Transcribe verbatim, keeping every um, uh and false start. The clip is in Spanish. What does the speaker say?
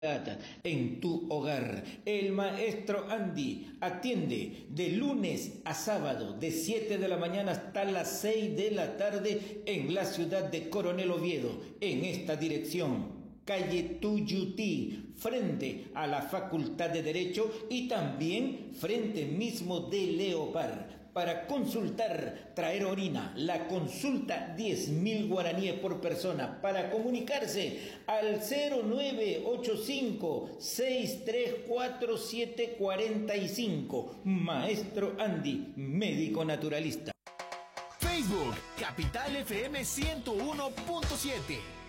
en tu hogar. El maestro Andy atiende de lunes a sábado de siete de la mañana hasta las seis de la tarde en la ciudad de Coronel Oviedo, en esta dirección: calle Tuyutí, frente a la Facultad de Derecho y también frente mismo de Leopard. Para consultar, traer orina, la consulta diez mil guaraníes por persona. Para comunicarse al cero nueve ocho cinco, seis tres cuatro, siete cuatro cinco. Maestro Andy, médico naturalista. Facebook, Capital F M ciento uno punto siete.